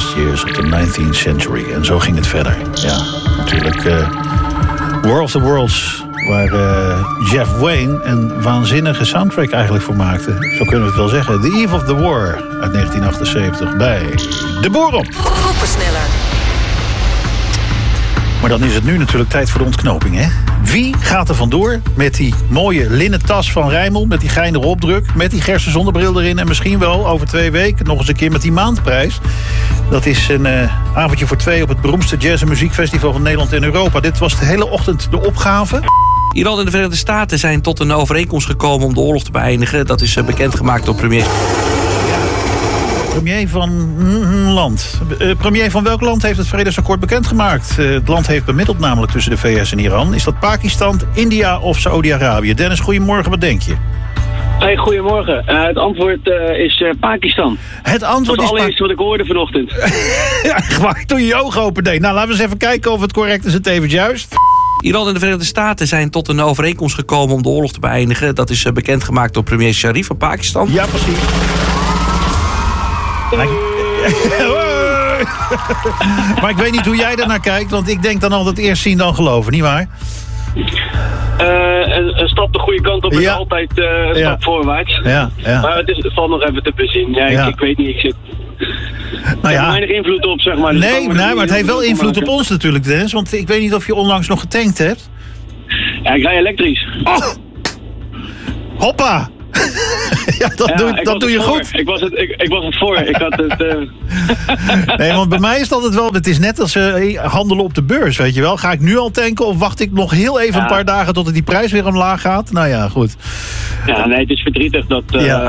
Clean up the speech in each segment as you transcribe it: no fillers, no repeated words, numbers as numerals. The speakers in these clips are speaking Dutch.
last years of the 19th century. En zo ging het verder. Ja, natuurlijk War of the Worlds, waar Jeff Wayne een waanzinnige soundtrack eigenlijk voor maakte. Zo kunnen we het wel zeggen. The Eve of the War uit 1978 bij De Boer op. Groepensneller. Maar dan is het nu natuurlijk tijd voor de ontknoping, hè? Wie gaat er vandoor met die mooie linnen tas van Rijnmond, met die geinige opdruk, met die Gerse zonnebril erin en misschien wel over 2 weken nog eens een keer met die maandprijs? Dat is een avondje voor 2 op het beroemdste jazz- en muziekfestival van Nederland en Europa. Dit was de hele ochtend de opgave. Iran en de Verenigde Staten zijn tot een overeenkomst gekomen om de oorlog te beëindigen. Dat is bekendgemaakt door premier... Premier van land. Premier van welk land heeft het vredesakkoord bekendgemaakt? Het land heeft bemiddeld namelijk tussen de VS en Iran. Is dat Pakistan, India of Saoedi-Arabië? Dennis, goedemorgen, wat denk je? Hey, goedemorgen. Het antwoord is Pakistan. Het antwoord dat is het allereerste wat ik hoorde vanochtend. Ja, toen je je ogen open deed. Nou, laten we eens even kijken of het correct is en tevens juist. Iran en de Verenigde Staten zijn tot een overeenkomst gekomen om de oorlog te beëindigen. Dat is bekendgemaakt door premier Sharif van Pakistan. Ja, precies. Maar ik weet niet hoe jij daarnaar kijkt, want ik denk dan altijd eerst zien dan geloven, nietwaar? Een stap de goede kant op is altijd een stap voorwaarts. Ja. Maar het valt nog even te bezien. Ik weet niet, ik zit... Nou ja. Weinig invloed op, zeg maar. Dus nee, maar het heeft wel invloed op ons natuurlijk, Dennis. Want ik weet niet of je onlangs nog getankt hebt. Ja, ik rij elektrisch. Oh! Hoppa! Ja, dat doe je goed. Ik was het voor. Ik had het... Nee, want bij mij is het altijd wel... Het is net als handelen op de beurs, weet je wel. Ga ik nu al tanken of wacht ik nog heel even een paar dagen... totdat die prijs weer omlaag gaat? Nou ja, goed. Ja, nee, het is verdrietig dat...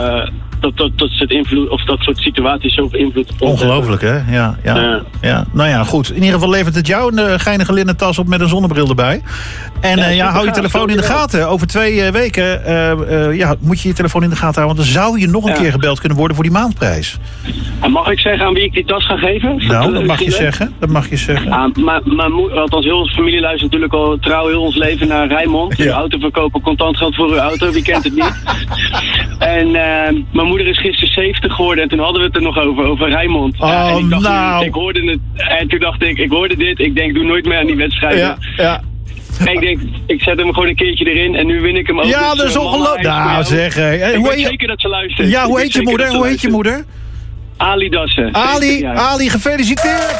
dat soort situaties zoveel invloed op ons. Ongelooflijk, hè? Ja. Nou ja, goed. In ieder geval levert het jou een geinige linnen tas op met een zonnebril erbij. En hou je telefoon in de gaten. Over 2 weken moet je je telefoon in de gaten houden. Want dan zou je nog een keer gebeld kunnen worden voor die maandprijs. En mag ik zeggen aan wie ik die tas ga geven? Nou, dat mag je zeggen. Mijn moeder, althans heel onze familie luistert natuurlijk al trouw heel ons leven naar Rijnmond. Ja. Auto verkopen, contant geld voor uw auto. Wie kent het niet? En mijn moeder is gisteren 70 geworden en toen hadden we het er nog over Rijnmond. En ik dacht, ik hoorde het en toen dacht ik hoorde dit. Ik denk, doe nooit meer aan die wedstrijden. Ja. En ik denk, ik zet hem gewoon een keertje erin en nu win ik hem ook. Ja, dat is ongelooflijk. Nou zeg. Ik weet zeker dat ze luistert. Ja, hoe heet je moeder? Ali Dassen. Ali, gefeliciteerd.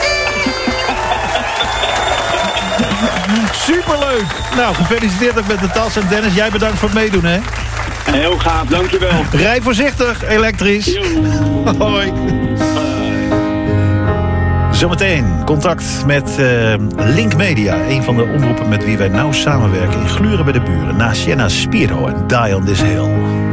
Superleuk. Nou, gefeliciteerd ook met de tas. En Dennis, jij bedankt voor het meedoen, hè? Heel gaaf, dankjewel. Rij voorzichtig, elektrisch. Hoi. Zometeen contact met Link Media. Een van de omroepen met wie wij nauw samenwerken in Gluren bij de Buren. Na Sienna Spiro en Die on This Hill.